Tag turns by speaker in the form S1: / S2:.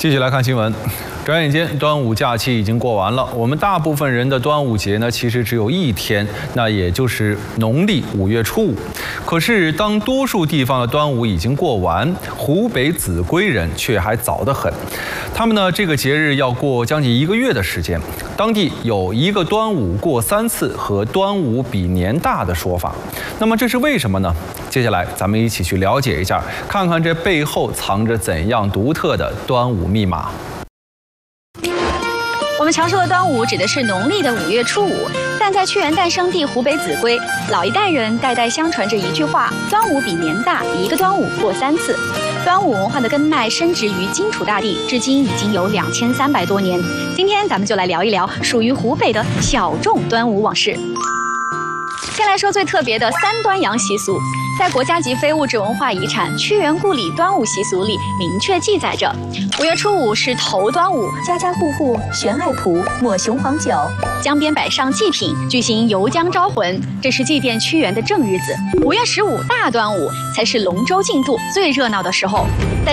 S1: 继续来看新闻。转眼间，端午假期已经过完了。我们大部分人的端午节呢，其实只有一天，那也就是农历5月初5。可是，当多数地方的端午已经过完，湖北秭归人却还早得很。他们呢，这个节日要过将近1个月的时间。当地有一个端午过3次和端午比年大的说法。那么这是为什么呢？接下来咱们一起去了解一下，看看这背后藏着怎样独特的端午密码。
S2: 我们常说的端午指的是农历的5月初5，但在屈原诞生地湖北秭归，老一代人代代相传着一句话：端午比年大，一个端午过3次。端午文化的根脉深植于荆楚大地，至今已经有2300多年。今天咱们就来聊一聊属于湖北的小众端午往事。先来说最特别的3端阳习俗，在国家级非物质文化遗产屈原故里端午习俗里明确记载着：5月初5是头端午，家家户户悬艾蒲，抹雄黄酒，江边摆上祭品，举行游江招魂，这是祭奠屈原的正日子。5月15大端午才是龙舟竞渡最热闹的时候。